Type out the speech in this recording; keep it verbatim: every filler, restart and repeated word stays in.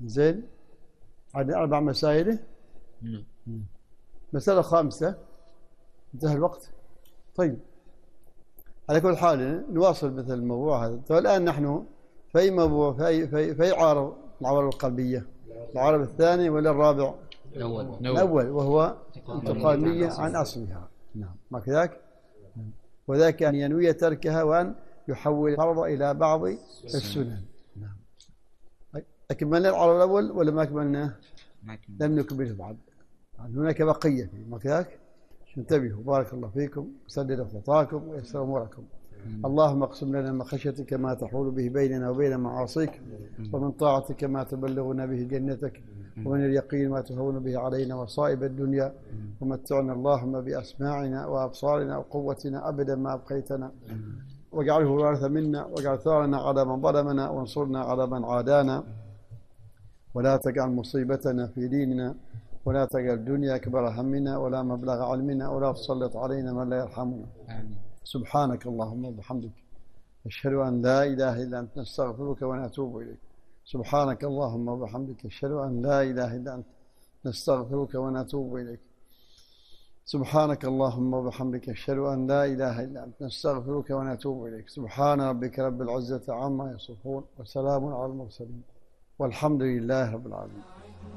زين، عندنا أربع مسائل. مسألة خامسة، انتهى الوقت. طيب، على كل حال نواصل مثل الموضوع هذا. والآن نحن في أي موضوع، في أي في في عارض، العوارض القلبية، العارض الثاني ولا الرابع؟ الأول. الأول، وهو انتقال النية عن أصلها. نعم، ما كذاك؟ وذاك أن ينوي تركها وأن يحول الفرض إلى بعض السنن. نعم. أكملنا العرض الأول ولا ما أكملناه؟ لم نكمله بعد، هناك بقية فيه، ما كذاك؟ انتبهوا، بارك الله فيكم، وسدد خطاكم ويسر أموركم. اللهم اقسم لنا من خشيتك ما تحول به بيننا وبين معاصيك، ومن طاعتك ما تبلغنا به جنتك، ومن اليقين ما تهون به علينا مصائب الدنيا، ومتعنا اللهم بأسماعنا وأبصارنا وقوتنا أبدا ما أبقيتنا، واجعله الوارث منا، واجعل ثارنا على من ظلمنا، وانصرنا على من عادانا، ولا تجعل مصيبتنا في ديننا، ولا تجعل الدنيا أكبر همنا ولا مبلغ علمنا، ولا تسلط علينا من لا يرحمنا. آمين. سبحانك اللهم وبحمدك، أشهد أن لا إله إلا أنت، نستغفرك ونتوب إليك. سبحانك اللهم وبحمدك، أشهد أن لا إله إلا أنت، نستغفرك ونتوب إليك. سبحانك اللهم وبحمدك، أشهد أن لا إله إلا أنت، نستغفرك ونتوب إليك. سبحان ربك رب العزة عما يصفون، وسلام على المرسلين، والحمد لله رب العالمين.